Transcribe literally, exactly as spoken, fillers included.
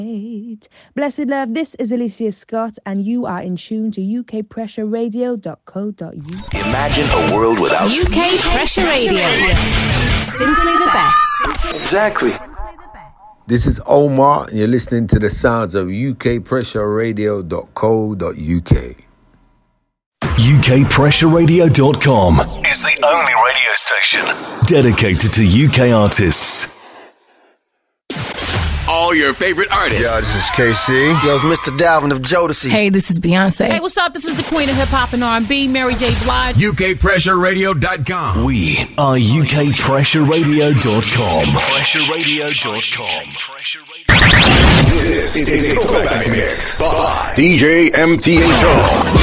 Blessed love, this is Alicia Scott, and you are in tune to U K pressure radio dot co dot U K. Imagine a world without U K Pressure Radio. Simply the best. Exactly. This is Omar, and you're listening to the sounds of U K pressure radio dot co dot U K. U K pressure radio dot com Is the only radio station dedicated to U K artists. All your favorite artists. Yo, this is K C. Yo, it's Mister Dalvin of Jodeci. Hey, this is Beyonce. Hey, what's up? This is the Queen of Hip Hop and R and B, Mary J. Blige. U K pressure radio dot com. We are U K pressure radio dot com. pressure radio dot com. This is a throwback mix by D J M T H O.